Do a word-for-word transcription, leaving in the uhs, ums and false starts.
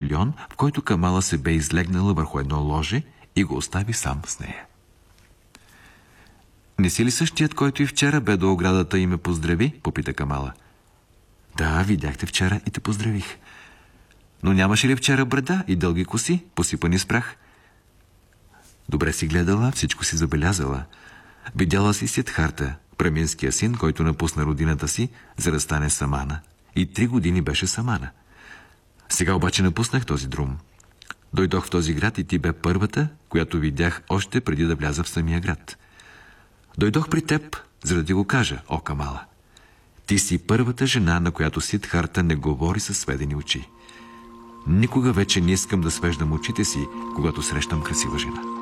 павилион, в който Камала се бе излегнала върху едно ложе и го остави сам с нея. Не си ли същият, който и вчера бе до оградата и ме поздрави? Попита Камала. Да, видяхте вчера и те поздравих. Но нямаше ли вчера брада и дълги коси, посипани с прах? Добре си гледала, всичко си забелязала. Видяла си Сидхарта, праминския син, който напусна родината си, за да стане самана. И три години беше самана. Сега обаче напуснах този друм. Дойдох в този град и ти бе първата, която видях още преди да вляза в самия град. Дойдох при теб, за да ти го кажа, о Камала. Ти си първата жена, на която Сидхарта не говори със сведени очи. Никога вече не искам да свеждам очите си, когато срещам красива жена.